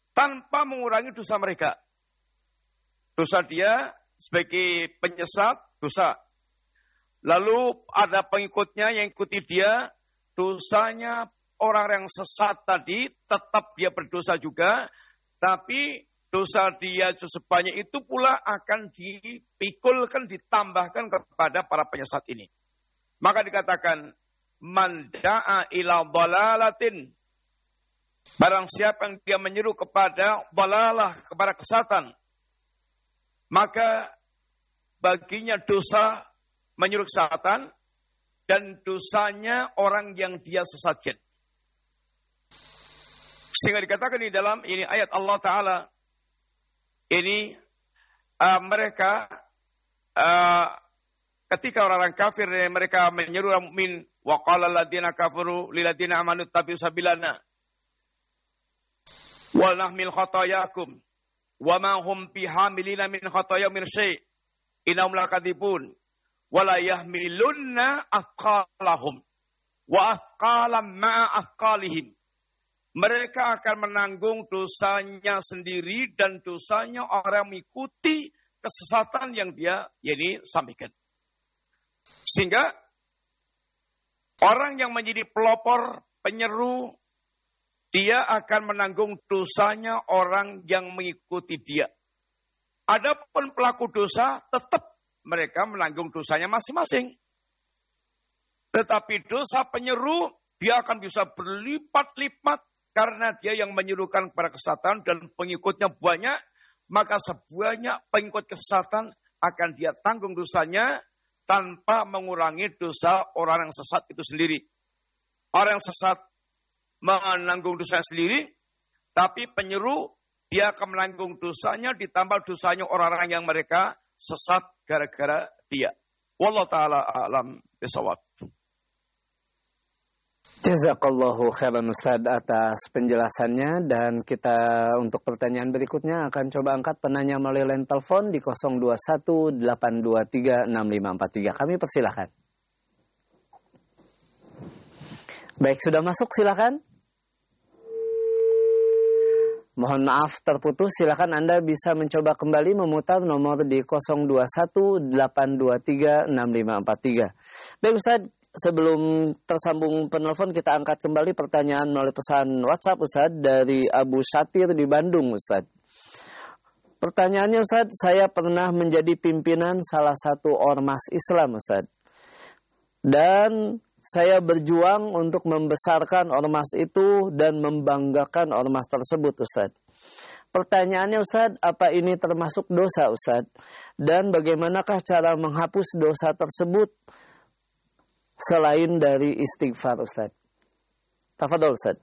tanpa mengurangi dosa mereka. Dosa dia sebagai penyesat, dosa. Lalu ada pengikutnya yang ikuti dia, dosanya orang yang sesat tadi tetap dia berdosa juga, tapi dosa dia sebanyak itu pula akan dipikulkan, ditambahkan kepada para penyesat ini. Maka dikatakan, man da'a ila dhalalatin, barang siapa yang dia menyeru kepada dhalalah, kepada kesesatan, maka baginya dosa menyuruh kesesatan dan dosanya orang yang dia sesatkan. Sehingga dikatakan di dalam ini ayat Allah Ta'ala, ini mereka ketika orang-orang kafir mereka menyeru orang mukmin, wa qala alladziina kafaru lil ladziina aamanu tabi'u sabilana wa nahmil khatayakum wa ma hum bihamilina min khatayaihim min syai' innahum lakadzibun wa la yahmilunna athqalahum wa athqalam ma'a athqalihim. Mereka akan menanggung dosanya sendiri dan dosanya orang yang mengikuti kesesatan yang dia sampaikan. Sehingga orang yang menjadi pelopor, penyeru, dia akan menanggung dosanya orang yang mengikuti dia. Adapun pelaku dosa, tetap mereka menanggung dosanya masing-masing. Tetapi dosa penyeru, dia akan bisa berlipat-lipat karena dia yang menyuruhkan kepada kesesatan dan pengikutnya banyak, maka sebanyak pengikut kesesatan akan dia tanggung dosanya tanpa mengurangi dosa orang yang sesat itu sendiri. Orang yang sesat menanggung dosanya sendiri, tapi penyeru dia akan menanggung dosanya ditambah dosanya orang-orang yang mereka sesat gara-gara dia. Wallahu ta'ala a'lam bishawab. Jazakallahu khairan Ustaz atas penjelasannya, dan kita untuk pertanyaan berikutnya akan coba angkat penanya melalui line telepon di 0218236543. Kami persilahkan. Baik, sudah masuk, silakan. Mohon maaf terputus, silakan Anda bisa mencoba kembali memutar nomor di 0218236543. Baik Ustaz, sebelum tersambung penelpon, kita angkat kembali pertanyaan melalui pesan WhatsApp Ustaz dari Abu Satir di Bandung Ustaz. Pertanyaannya Ustaz, saya pernah menjadi pimpinan salah satu ormas Islam Ustaz. Dan saya berjuang untuk membesarkan ormas itu dan membanggakan ormas tersebut Ustaz. Pertanyaannya Ustaz, apa ini termasuk dosa Ustaz? Dan bagaimanakah cara menghapus dosa tersebut selain dari istighfar Ustaz? Tafadhol Ustaz.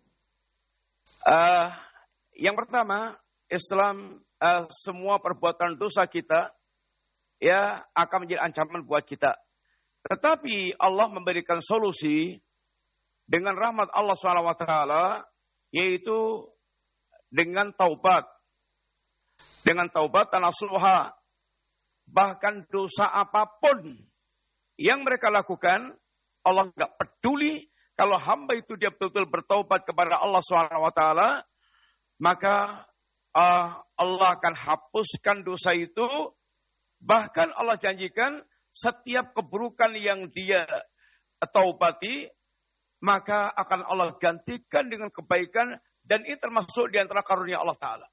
Yang pertama, Islam semua perbuatan dosa kita akan menjadi ancaman buat kita. Tetapi Allah memberikan solusi dengan rahmat Allah SWT, yaitu dengan taubat. Dengan taubat dan nasuha. Bahkan dosa apapun yang mereka lakukan, Allah nggak peduli. Kalau hamba itu dia betul-betul bertaubat kepada Allah SWT, maka Allah akan hapuskan dosa itu. Bahkan Allah janjikan setiap keburukan yang dia taubati, maka akan Allah gantikan dengan kebaikan, dan ini termasuk di antara karunia Allah Ta'ala.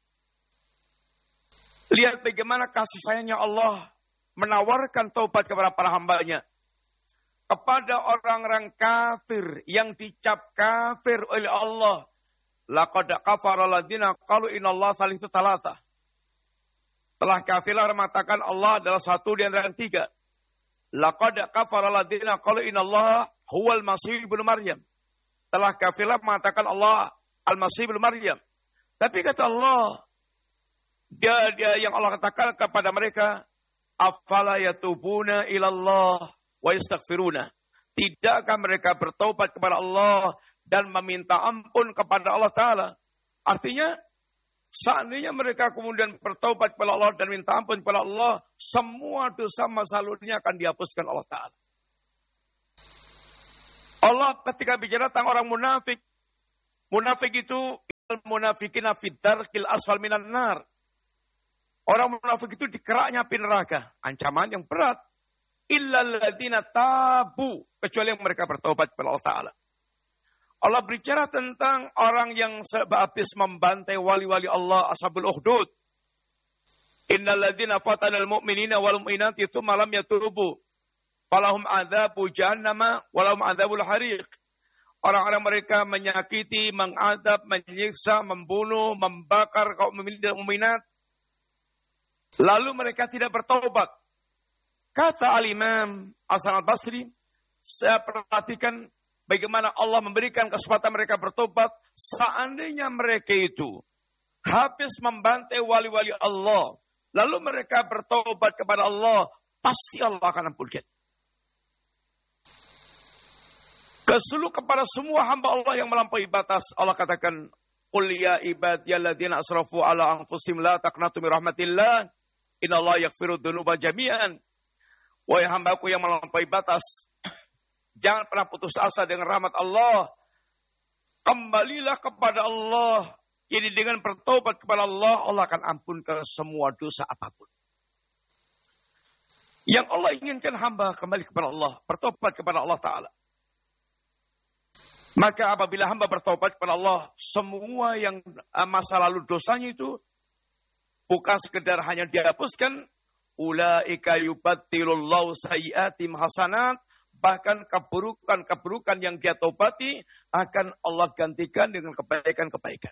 Lihat bagaimana kasih sayangnya Allah menawarkan taubat kepada para hambanya. Kepada orang-orang kafir yang dicap kafir oleh Allah. Laqad kafara alladziina qalu innallaha thalithu tsalatsa. Telah kafirlah mengatakan Allah adalah satu di antara yang tiga. Laqad kafara alladziina qalu innallaha huwal masih ibnu Maryam. Telah kafirlah mengatakan Allah al-Masih ibnu Maryam. Tapi kata Allah, dia yang Allah katakan kepada mereka, afala yatubuna ilallah wa yastaghfiruna. Tidakkah mereka bertaubat kepada Allah dan meminta ampun kepada Allah Ta'ala? Artinya, seandainya mereka kemudian bertaubat kepada Allah dan minta ampun kepada Allah, semua dosa masa lalunya akan dihapuskan Allah Ta'ala. Allah ketika bicara tentang orang munafik, munafik itu munafiqina fid darqil asfal minan nar. Orang munafik itu dikeraknya api neraka. Ancaman yang berat. Illal ladzina tabu. Kecuali yang mereka bertobat kepada Allah Ta'ala. Allah berbicara tentang orang yang habis membantai wali-wali Allah, ashabul ukhdud. Innal ladzina fatanal mu'minina wal mu'minati tsumma lam yatubu. Falahum adzabu jahannama walahum adzabul hariq. Orang-orang mereka menyakiti, mengadab, menyiksa, membunuh, membakar kaum mukminin dan mukminat. Lalu mereka tidak bertaubat. Kata Al-Imam Hasan Al-Basri, saya perhatikan bagaimana Allah memberikan kesempatan mereka bertobat. Seandainya mereka itu habis membantai wali-wali Allah, lalu mereka bertobat kepada Allah, pasti Allah akan ampunkan. Keseluruh kepada semua hamba Allah yang melampaui batas, Allah katakan, "Qul ya ibadiyalladzina asrafu ala anfusihim la taqnatu min rahmatillah, innallaha yaghfiru dzunuba jami'an." Wahai hambaku yang melampaui batas, jangan pernah putus asa dengan rahmat Allah. Kembalilah kepada Allah. Jadi dengan bertobat kepada Allah, Allah akan ampunkan semua dosa apapun. Yang Allah inginkan hamba kembali kepada Allah, bertobat kepada Allah Ta'ala. Maka apabila hamba bertobat kepada Allah, semua yang masa lalu dosanya itu bukan sekedar hanya dihapuskan, ulaika yubattilullahu sayyiatim hasanat, bahkan keburukan-keburukan yang dia tobati akan Allah gantikan dengan kebaikan-kebaikan.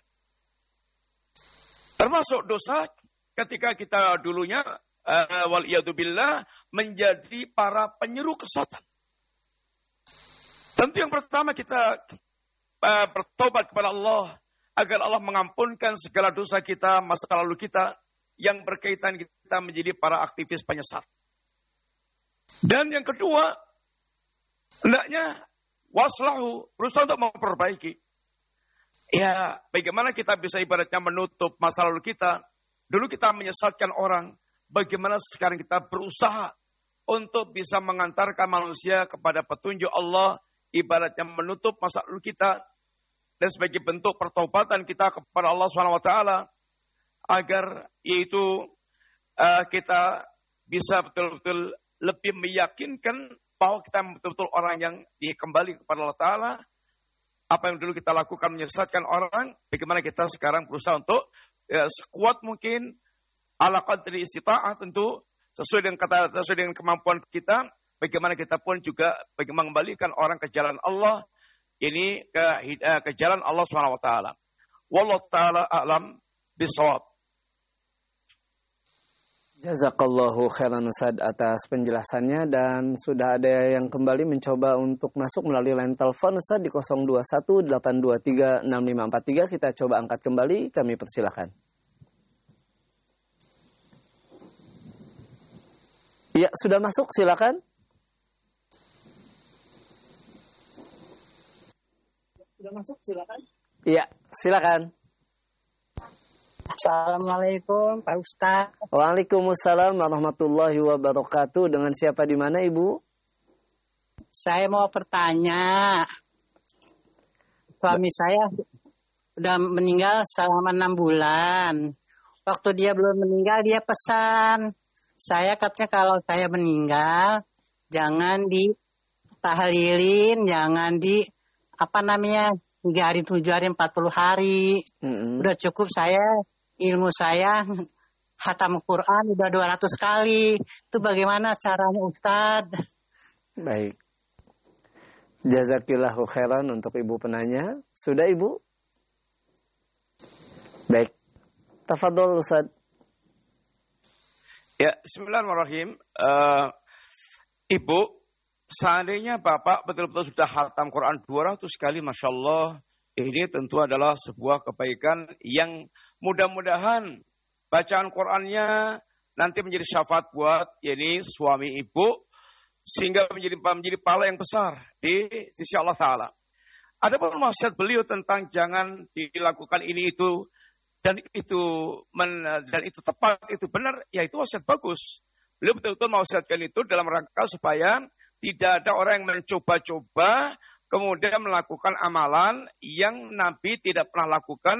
Termasuk dosa ketika kita dulunya waliyadzubillah menjadi para penyeru kesesatan. Tentu yang pertama kita bertobat kepada Allah agar Allah mengampunkan segala dosa kita, masa lalu kita yang berkaitan kita menjadi para aktivis penyesat. Dan yang kedua, hendaknya waslahu, berusaha untuk memperbaiki. Ya, bagaimana kita bisa ibaratnya menutup masa lalu kita. Dulu kita menyesatkan orang, bagaimana sekarang kita berusaha untuk bisa mengantarkan manusia kepada petunjuk Allah, ibaratnya menutup masa lalu kita, dan sebagai bentuk pertobatan kita kepada Allah SWT, agar yaitu kita bisa betul-betul lebih meyakinkan bahwa kita betul-betul orang yang dikembali kepada Allah Ta'ala. Apa yang dulu kita lakukan menyesatkan orang, bagaimana kita sekarang berusaha untuk sekuat mungkin, ala qadri istita'ah tentu, sesuai dengan kemampuan kita, bagaimana kita pun juga bagaimana mengembalikan orang ke jalan Allah, ini ke jalan Allah SWT. Wallahu ta'ala a'lam bishawab. Jazakallahu khairan Ustaz atas penjelasannya, dan sudah ada yang kembali mencoba untuk masuk melalui line telepon Ustaz di 0218236543. Kita coba angkat kembali, kami persilakan. Ya, sudah masuk, silakan. Sudah masuk, silakan. Iya, silakan. Assalamualaikum Pak Ustaz. Waalaikumsalam warahmatullahi wabarakatuh. Dengan siapa di mana Ibu? Saya mau bertanya. Suami saya sudah meninggal selama 6 bulan. Waktu dia belum meninggal dia pesan. Saya katanya kalau saya meninggal jangan ditahlilin, jangan 3 hari, 7 hari, 40 hari. Udah cukup saya, ilmu saya, khatam Quran udah 200 kali. Itu bagaimana caranya Ustaz? Baik. Jazakillahu khairan untuk Ibu penanya. Sudah Ibu? Baik. Tafadhol Ustaz. Ya, bismillahirrahmanirrahim. Ibu, seandainya Bapak betul-betul sudah khatam Quran 200 kali, Masya Allah, ini tentu adalah sebuah kebaikan yang mudah-mudahan bacaan Qurannya nanti menjadi syafaat buat suami Ibu, sehingga menjadi pahala yang besar di sisi Allah Ta'ala. Ada pun wasiat beliau tentang jangan dilakukan ini itu, dan itu tepat, itu benar, ya itu wasiat bagus. Beliau betul-betul mewasiatkan itu dalam rangka supaya tidak ada orang yang mencoba-coba kemudian melakukan amalan yang Nabi tidak pernah lakukan, para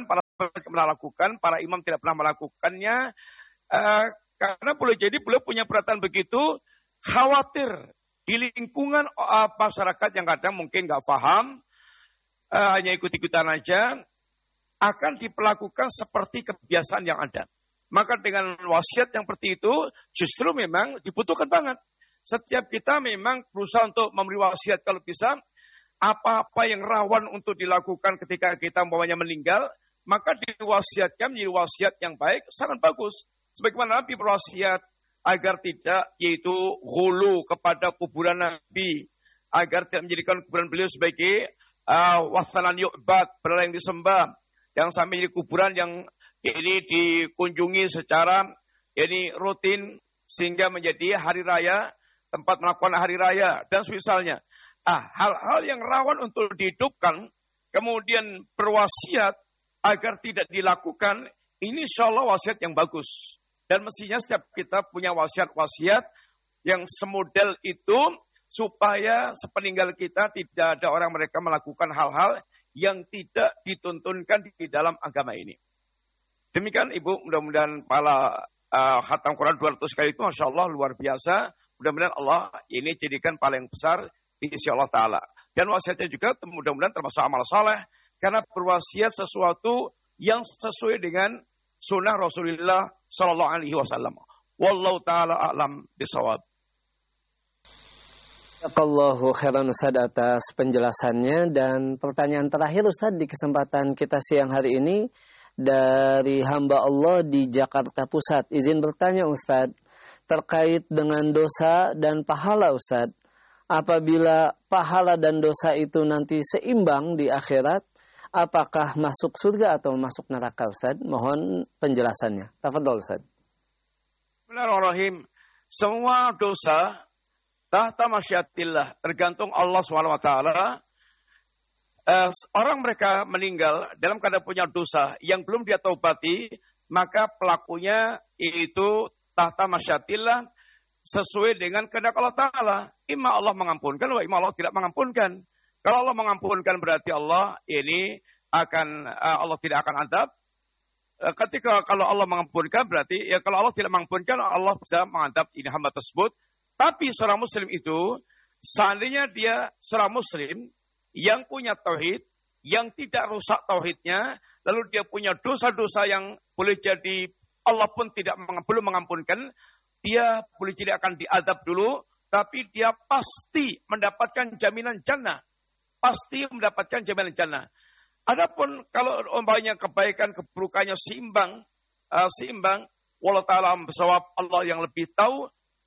melakukan, para imam tidak pernah melakukannya. Karena boleh jadi beliau punya perhatian begitu, khawatir di lingkungan masyarakat yang kadang mungkin nggak paham, hanya ikut-ikutan aja, akan diperlakukan seperti kebiasaan yang ada. Maka dengan wasiat yang seperti itu, justru memang dibutuhkan banget. Setiap kita memang berusaha untuk memberi wasiat kalau bisa, apa-apa yang rawan untuk dilakukan ketika kita umpamanya meninggal, maka diwasiatkan menjadi wasiat yang baik, sangat bagus. Sebagaimana Nabi berwasiat agar tidak yaitu ghulu kepada kuburan Nabi, agar tidak menjadikan kuburan beliau sebagai wasanan yu'bad, berhala yang disembah, yang sampai jadi kuburan yang ini dikunjungi secara ini rutin sehingga menjadi hari raya, tempat melakukan hari raya dan semisalnya. Hal-hal yang rawan untuk dihidupkan, kemudian berwasiat agar tidak dilakukan, ini insya Allah wasiat yang bagus. Dan mestinya setiap kita punya wasiat-wasiat yang semodel itu, supaya sepeninggal kita tidak ada orang mereka melakukan hal-hal yang tidak dituntunkan di dalam agama ini. Demikian Ibu, mudah-mudahan pahala khatam Quran 200 kali itu Masya Allah luar biasa. Mudah-mudahan Allah ini jadikan pahala yang besar di sisi Allah Ta'ala. Dan wasiatnya juga mudah-mudahan termasuk amal saleh, karena berwasiat sesuatu yang sesuai dengan sunnah Rasulullah Sallallahu Alaihi Wasallam. Wallahu Ta'ala a'lam bisawab. Jazakallahu khairan Ustaz atas penjelasannya. Dan pertanyaan terakhir Ustaz di kesempatan kita siang hari ini dari hamba Allah di Jakarta Pusat. Izin bertanya Ustaz, terkait dengan dosa dan pahala Ustaz. Apabila pahala dan dosa itu nanti seimbang di akhirat, apakah masuk surga atau masuk neraka Ustaz? Mohon penjelasannya. Tafadhol Ustaz. Bismillahirrahmanirrahim. Semua dosa tahta masyiatillah, tergantung Allah SWT. Orang mereka meninggal dalam keadaan punya dosa yang belum dia taubati, maka pelakunya itu tahta masyiatillah, sesuai dengan kehendak Allah Ta'ala. Imma Allah mengampunkan, wa imma Allah tidak mengampunkan. Kalau Allah mengampunkan berarti Allah ini Allah tidak akan adab. Ketika kalau Allah mengampunkan berarti, ya kalau Allah tidak mengampunkan, Allah bisa mengadab ini hamba tersebut. Tapi seorang muslim itu, seandainya dia seorang muslim yang punya tauhid, yang tidak rusak tauhidnya, lalu dia punya dosa-dosa yang boleh jadi Allah pun belum mengampunkan, dia boleh jadi akan diadab dulu, tapi dia pasti mendapatkan jaminan jannah. Pasti mendapatkan jaminan jannah. Adapun kalau umpamanya kebaikan keburukannya seimbang, wallahu ta'ala bisawab, Allah yang lebih tahu,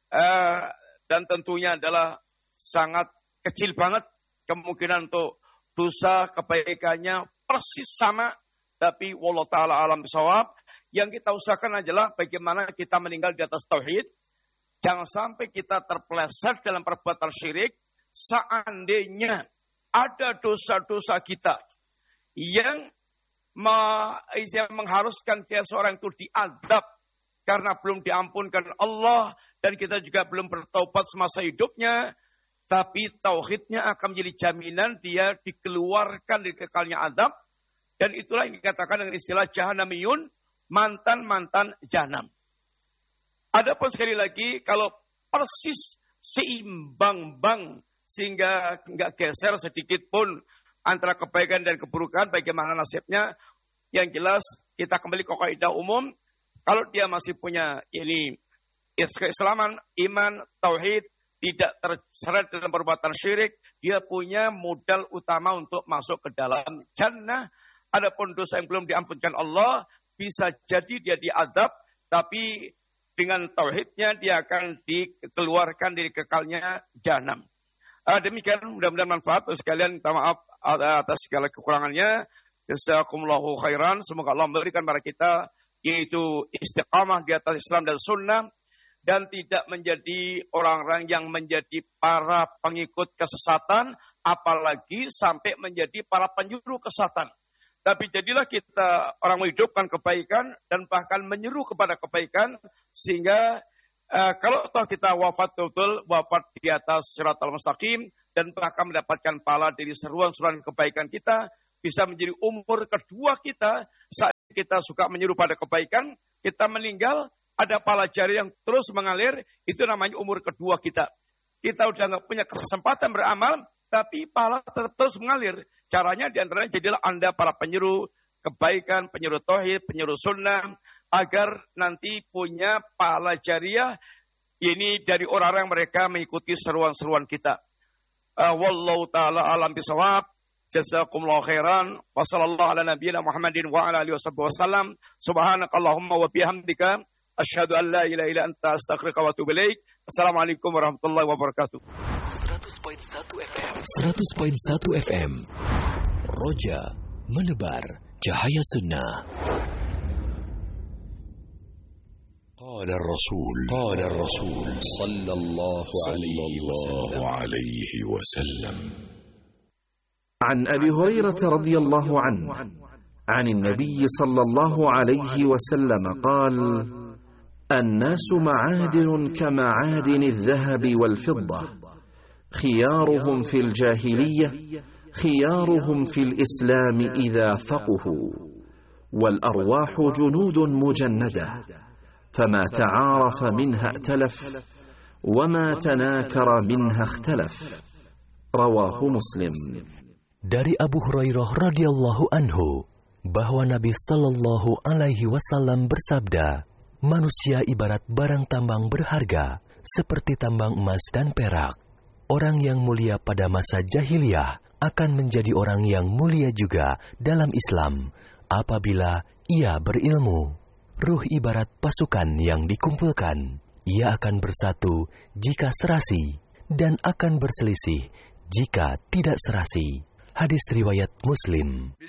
dan tentunya adalah sangat kecil banget kemungkinan untuk dosa kebaikannya persis sama, tapi wallahu ta'ala alam bisawab. Yang kita usahakan adalah bagaimana kita meninggal di atas tauhid. Jangan sampai kita terpeleset dalam perbuatan syirik. Seandainya ada dosa-dosa kita yang mengharuskan seorang itu diadab karena belum diampunkan Allah, dan kita juga belum bertaubat semasa hidupnya, tapi tauhidnya akan menjadi jaminan dia dikeluarkan dari kekalnya adab. Dan itulah yang dikatakan dengan istilah jahanamiyun, mantan-mantan jahanam. Adapun sekali lagi, kalau persis seimbang sehingga nggak geser sedikit pun antara kebaikan dan keburukan, bagaimana nasibnya? Yang jelas kita kembali ke kaidah umum, kalau dia masih punya ini keislaman, iman, tauhid, tidak terseret dalam perbuatan syirik, dia punya modal utama untuk masuk ke dalam jannah. Adapun dosa yang belum diampunkan Allah, bisa jadi dia diadab, tapi dengan tauhidnya dia akan dikeluarkan dari kekalnya jahanam. Demikian, mudah-mudahan manfaat. Sekalian minta maaf atas segala kekurangannya. Jazakumullahu khairan. Semoga Allah memberikan kepada kita yaitu istiqamah di atas Islam dan Sunnah, dan tidak menjadi orang-orang yang menjadi para pengikut kesesatan, apalagi sampai menjadi para penyuruh kesesatan. Tapi jadilah kita orang menghidupkan kebaikan dan bahkan menyuruh kepada kebaikan, sehingga kalau toh kita wafat betul, wafat di atas Shiratal Mustaqim, dan bahkan mendapatkan pahala dari seruan-seruan kebaikan kita, bisa menjadi umur kedua kita saat kita suka menyuruh pada kebaikan, kita meninggal, ada pahala jari yang terus mengalir, itu namanya umur kedua kita. Kita udah nggak punya kesempatan beramal, tapi pahala tetap terus mengalir. Caranya diantaranya jadilah Anda para penyuruh kebaikan, penyuruh tauhid, penyuruh sunnah, agar nanti punya pahala jariah, ini dari orang-orang mereka mengikuti seruan-seruan kita. Wallahu ta'ala alam bisawab. Jazakumullahu khairan. Wa sallallahu ala nabiyyina Muhammadin wa ala alihi wasallam. Subhanakallahumma wa bihamdika asyhadu an la ilaha illa anta astaghfiruka wa atubu ilaik. Assalamualaikum warahmatullahi wabarakatuh. 100.1 FM. Roja menebar cahaya sunnah. قال الرسول صلى الله عليه وسلم عن أبي هريرة رضي الله عنه عن النبي صلى الله عليه وسلم قال: الناس معادن كمعادن الذهب والفضة، خيارهم في الجاهلية خيارهم في الإسلام إذا فقهوا، والأرواح جنود مجندة، فما تعارف منها ائتلف، وما تناكر منها اختلف. رواه مسلم. Dari Abu Hurairah radhiyallahu anhu bahwa Nabi sallallahu alaihi wasallam bersabda, manusia ibarat barang tambang berharga seperti tambang emas dan perak. Orang yang mulia pada masa jahiliyah akan menjadi orang yang mulia juga dalam Islam apabila ia berilmu. Ruh ibarat pasukan yang dikumpulkan. Ia akan bersatu jika serasi dan akan berselisih jika tidak serasi. Hadis riwayat Muslim.